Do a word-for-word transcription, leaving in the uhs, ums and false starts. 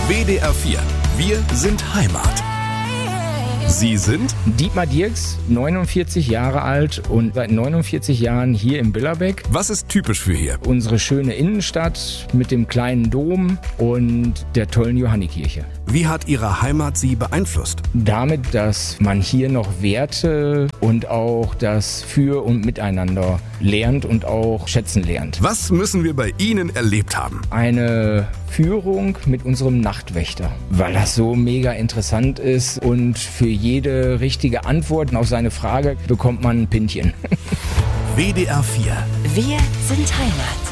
W D R vier. Wir sind Heimat. Sie sind Dietmar Dirks, neunundvierzig Jahre alt und seit neunundvierzig Jahren hier in Billerbeck. Was ist typisch für hier? Unsere schöne Innenstadt mit dem kleinen Dom und der tollen Johannekirche. Wie hat Ihre Heimat Sie beeinflusst? Damit, dass man hier noch Werte und auch das Für- und Miteinander lernt und auch schätzen lernt. Was müssen wir bei Ihnen erlebt haben? Eine Führung mit unserem Nachtwächter, weil das so mega interessant ist und für jede richtige Antwort auf seine Frage bekommt man ein Pinchen. W D R vier. Wir sind Heimat.